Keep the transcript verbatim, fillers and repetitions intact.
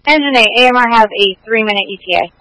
Engine eight, A M R has a three minute E T A.